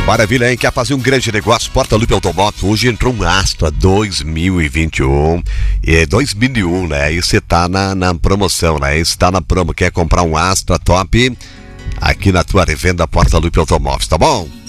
Maravilha, hein? Quer fazer um grande negócio? Porta-Lupe Automóveis. Hoje entrou um Astra 2021. É 2001, né? E você tá na promoção, né? Você tá na promo. Quer comprar um Astra top? Aqui na tua revenda Porta-Lupe Automóveis, tá bom?